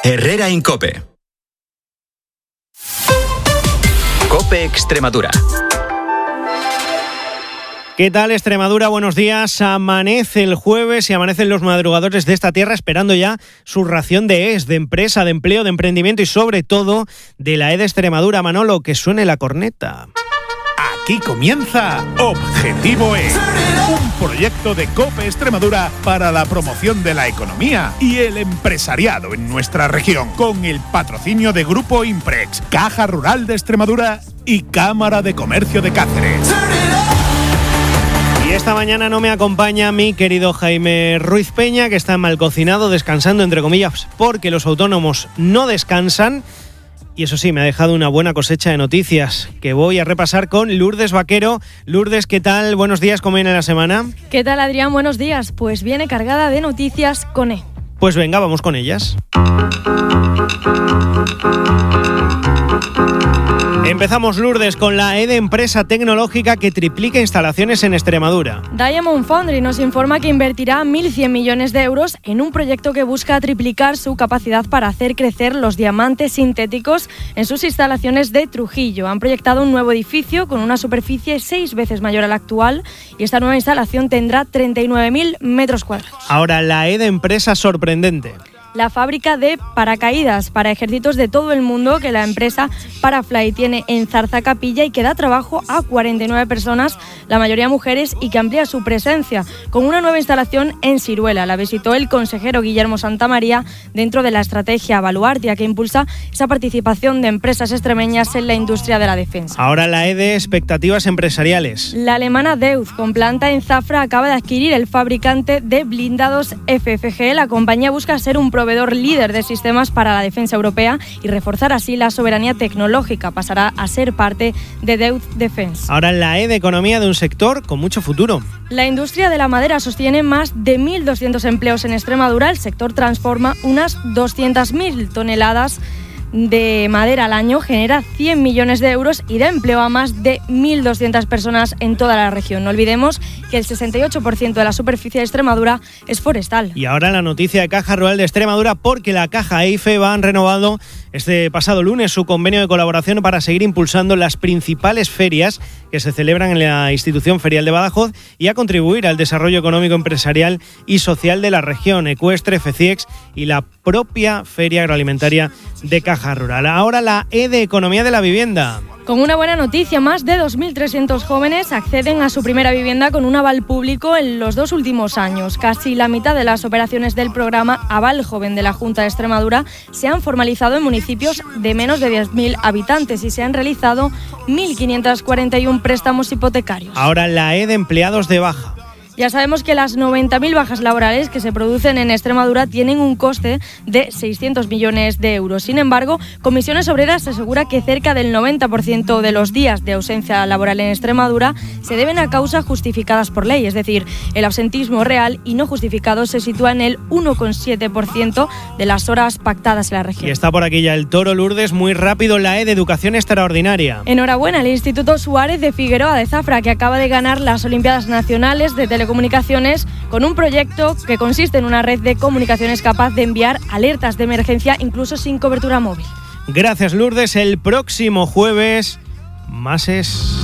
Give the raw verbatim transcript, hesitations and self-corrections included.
Herrera en COPE. COPE Extremadura. ¿Qué tal, Extremadura? Buenos días. Amanece el jueves y amanecen los madrugadores de esta tierra esperando ya su ración de E S, de empresa, de empleo, de emprendimiento y sobre todo de la E de Extremadura. Manolo, que suene la corneta. Aquí comienza Objetivo E, un proyecto de COPE Extremadura para la promoción de la economía y el empresariado en nuestra región, con el patrocinio de Grupo Imprex, Caja Rural de Extremadura y Cámara de Comercio de Cáceres. Y esta mañana no me acompaña mi querido Jaime Ruiz Peña, que está mal cocinado, descansando entre comillas, porque los autónomos no descansan. Y eso sí, me ha dejado una buena cosecha de noticias que voy a repasar con Lourdes Vaquero. Lourdes, ¿qué tal? Buenos días, ¿cómo viene la semana? ¿Qué tal, Adrián? Buenos días. Pues viene cargada de noticias con E. Pues venga, vamos con ellas. Empezamos, Lourdes, con la E de empresa tecnológica que triplica instalaciones en Extremadura. Diamond Foundry nos informa que invertirá mil cien millones de euros en un proyecto que busca triplicar su capacidad para hacer crecer los diamantes sintéticos en sus instalaciones de Trujillo. Han proyectado un nuevo edificio con una superficie seis veces mayor a la actual y esta nueva instalación tendrá treinta y nueve mil metros cuadrados. Ahora, la E de empresa sorprendente. La fábrica de paracaídas para ejércitos de todo el mundo que la empresa Parafly tiene en Zarzacapilla y que da trabajo a cuarenta y nueve personas, la mayoría mujeres, y que amplía su presencia con una nueva instalación en Siruela. La visitó el consejero Guillermo Santamaría dentro de la estrategia Baluardia, que impulsa esa participación de empresas extremeñas en la industria de la defensa. Ahora la E de expectativas empresariales. La alemana Deutz, con planta en Zafra, acaba de adquirir el fabricante de blindados F F G. La compañía busca ser un proveedor líder de sistemas para la defensa europea y reforzar así la soberanía tecnológica. Pasará a ser parte de Deutz Defense. Ahora la E de economía de un sector con mucho futuro. La industria de la madera sostiene más de mil doscientos empleos en Extremadura. El sector transforma unas doscientas mil toneladas de madera al año, genera cien millones de euros y da empleo a más de mil doscientas personas en toda la región. No olvidemos que el sesenta y ocho por ciento de la superficie de Extremadura es forestal. Y ahora la noticia de Caja Rural de Extremadura, porque la Caja e IFEBA han renovado este pasado lunes su convenio de colaboración para seguir impulsando las principales ferias que se celebran en la institución ferial de Badajoz y a contribuir al desarrollo económico, empresarial y social de la región, Ecuestre, FECIEX y la propia Feria Agroalimentaria de Caja Rural. Ahora la E de economía de la vivienda. Con una buena noticia, más de dos mil trescientos jóvenes acceden a su primera vivienda con un aval público en los dos últimos años. Casi la mitad de las operaciones del programa Aval Joven de la Junta de Extremadura se han formalizado en municipios de menos de diez mil habitantes y se han realizado mil quinientos cuarenta y uno préstamos hipotecarios. Ahora la E de empleados de baja. Ya sabemos que las noventa mil bajas laborales que se producen en Extremadura tienen un coste de seiscientos millones de euros. Sin embargo, Comisiones Obreras asegura que cerca del noventa por ciento de los días de ausencia laboral en Extremadura se deben a causas justificadas por ley, es decir, el absentismo real y no justificado se sitúa en el uno coma siete por ciento de las horas pactadas en la región. Y está por aquí ya el toro, Lourdes, muy rápido, la E de educación extraordinaria. Enhorabuena al Instituto Suárez de Figueroa de Zafra, que acaba de ganar las Olimpiadas Nacionales de Telecomunicaciones Comunicaciones con un proyecto que consiste en una red de comunicaciones capaz de enviar alertas de emergencia incluso sin cobertura móvil. Gracias, Lourdes. El próximo jueves más es...